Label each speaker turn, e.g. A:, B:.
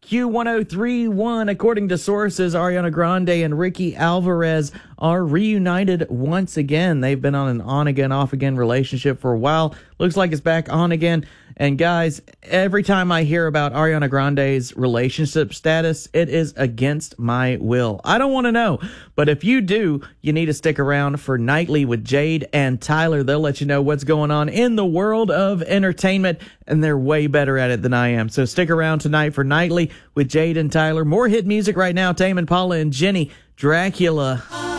A: Q1031. According to sources, Ariana Grande and Ricky Alvarez are reunited once again. They've been on an on-again, off-again relationship for a while. Looks like it's back on again. And guys, every time I hear about Ariana Grande's relationship status, it is against my will. I don't want to know. But if you do, you need to stick around for Nightly with Jade and Tyler. They'll let you know what's going on in the world of entertainment, and they're way better at it than I am. So stick around tonight for Nightly with Jade and Tyler. More hit music right now. Tame Impala and Jenny, Dracula.